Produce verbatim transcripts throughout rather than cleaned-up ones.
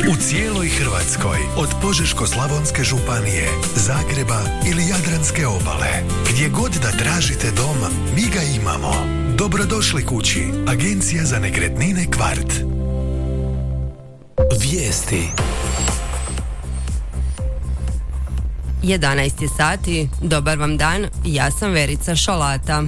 U cijeloj Hrvatskoj, od Požeško-slavonske županije, Zagreba ili Jadranske obale, gdje god da tražite dom, mi ga imamo. Dobrodošli kući, Agencija za nekretnine Kvart. Vijesti. jedanaest je sati, dobar vam dan, ja sam Verica Šalata.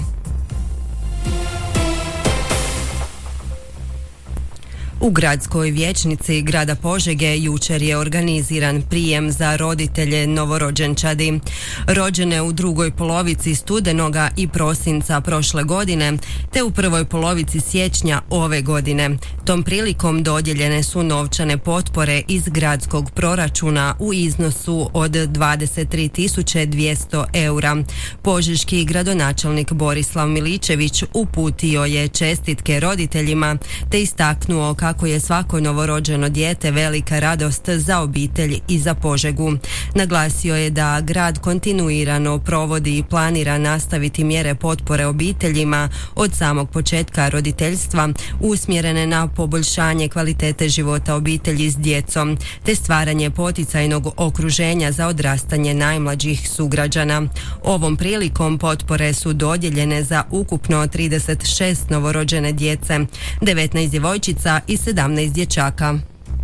U gradskoj vijećnici grada Požege jučer je organiziran prijem za roditelje novorođenčadi. Rođene u drugoj polovici studenoga i prosinca prošle godine, te u prvoj polovici siječnja ove godine. Tom prilikom dodijeljene su novčane potpore iz gradskog proračuna u iznosu od dvadeset tri tisuće dvjesto eura. Požeški gradonačelnik Borislav Miličević uputio je čestitke roditeljima te istaknuo kako Kako je svako novorođeno dijete velika radost za obitelj i za Požegu. Naglasio je da grad kontinuirano provodi i planira nastaviti mjere potpore obiteljima od samog početka roditeljstva usmjerene na poboljšanje kvalitete života obitelji s djecom te stvaranje poticajnog okruženja za odrastanje najmlađih sugrađana. Ovom prilikom potpore su dodijeljene za ukupno trideset šest novorođene djece, devetnaest djevojčica i sedamnaest dječaka.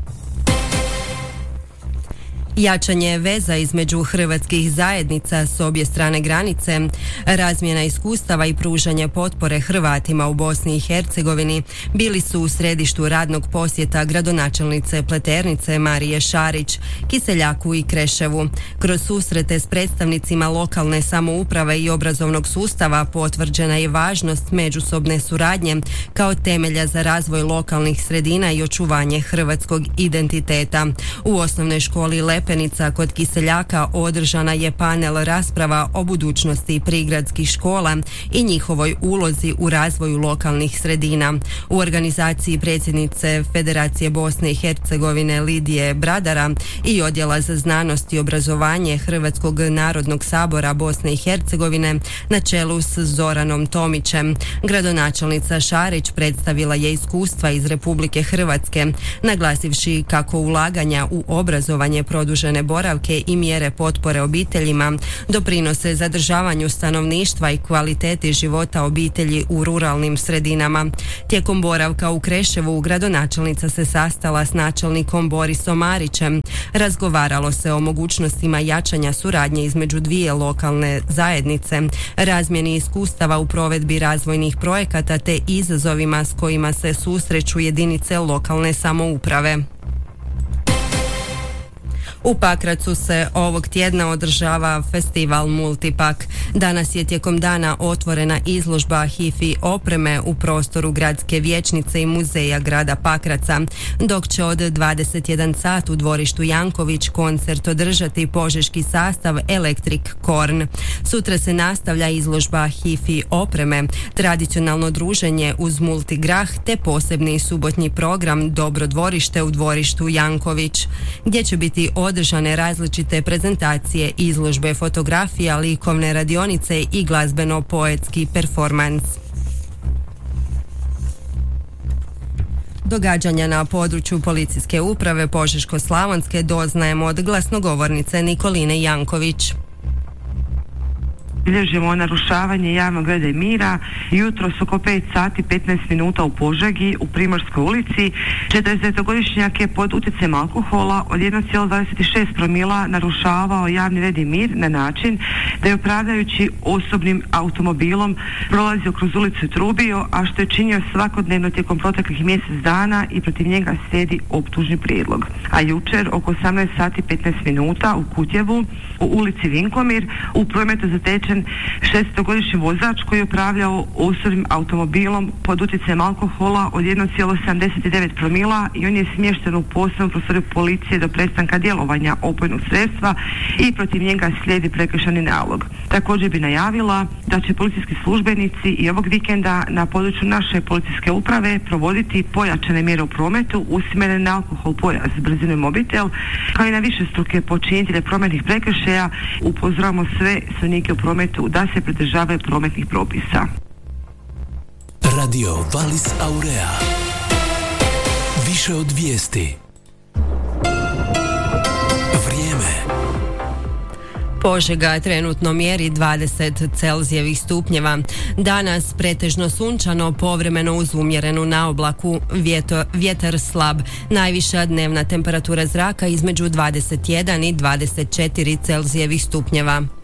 Jačanje veza između hrvatskih zajednica s obje strane granice, razmjena iskustava i pružanje potpore Hrvatima u Bosni i Hercegovini bili su u središtu radnog posjeta gradonačelnice Pleternice Marije Šarić, Kiseljaku i Kreševu. Kroz susrete s predstavnicima lokalne samouprave i obrazovnog sustava potvrđena je važnost međusobne suradnje kao temelja za razvoj lokalnih sredina i očuvanje hrvatskog identiteta. U osnovnoj školi Lep Penica kod Kiseljaka održana je panel rasprava o budućnosti prigradskih škola i njihovoj ulozi u razvoju lokalnih sredina. U organizaciji predsjednice Federacije Bosne i Hercegovine Lidije Bradara i Odjela za znanost i obrazovanje Hrvatskog narodnog sabora Bosne i Hercegovine na čelu s Zoranom Tomićem. Gradonačelnica Šarić predstavila je iskustva iz Republike Hrvatske, naglasivši kako ulaganja u obrazovanje produžene boravke i mjere potpore obiteljima doprinose zadržavanju stanovništva i kvaliteti života obitelji u ruralnim sredinama. Tijekom boravka u Kreševu gradonačelnica se sastala s načelnikom Borisom Marićem. Razgovaralo se o mogućnostima jačanja suradnje između dvije lokalne zajednice, razmjeni iskustava u provedbi razvojnih projekata te izazovima s kojima se susreću jedinice lokalne samouprave. U Pakracu se ovog tjedna održava festival Multipak. Danas je tijekom dana otvorena izložba hifi opreme u prostoru gradske vijećnice i muzeja grada Pakraca, dok će od dvadeset jedan sat u dvorištu Janković koncert održati požeški sastav Electric Corn. Sutra se nastavlja izložba hifi opreme, tradicionalno druženje uz multigrah te posebni subotnji program Dobro dvorište u dvorištu Janković, gdje će biti održane različite prezentacije, izložbe fotografija, likovne radionice i glazbeno-poetski performans. Događanja na području policijske uprave Požeško-slavonske doznajemo od glasnogovornice Nikoline Janković. Bilježimo narušavanje javnog reda i mira jutros oko pet sati petnaest minuta u Požegi u Primorskoj ulici. četrdesetogodišnjak je pod utjecajem alkohola od jedan zarez dvadeset šest promila narušavao javni red i mir na način da je upravljajući osobnim automobilom prolazio kroz ulicu i trubio, a što je činio svakodnevno tijekom proteklih mjesec dana i protiv njega slijedi optužni prijedlog. A jučer oko osamnaest sati petnaest minuta u Kutjevu u ulici Vinkomir u prometu zatečen šestogodišnji vozač koji je upravljao osobnim automobilom pod utjecajem alkohola od jedan zarez sedamdeset devet promila i on je smješten u posebnu prostoriju policije do prestanka djelovanja opojnog sredstva i protiv njega slijedi prekršajni nalog. Također bi najavila da će policijski službenici i ovog vikenda na području naše policijske uprave provoditi pojačane mjere u prometu usmjerene na alkohol, pojas, brzinu i mobitel, kao i na višestruke počinitelje prometnih prekršaja. Upozoravamo sve sudionike u prometu da se pridržavaju prometnih propisa. Radio Valis Aurea. Više od vijesti. Požega trenutno mjeri dvadeset Celzijevih stupnjeva. Danas pretežno sunčano, povremeno uz umjerenu naoblaku, vjeto, vjetar slab. Najviša dnevna temperatura zraka između dvadeset jedan i dvadeset četiri Celzijevih stupnjeva.